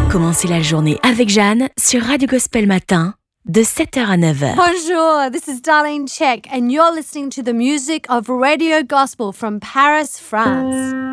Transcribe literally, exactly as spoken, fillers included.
Commencez la journée avec Jeanne sur Radio Gospel Matin de sept heures à neuf heures. Bonjour, this is Darlene Check and you're listening to the music of Radio Gospel from Paris, France.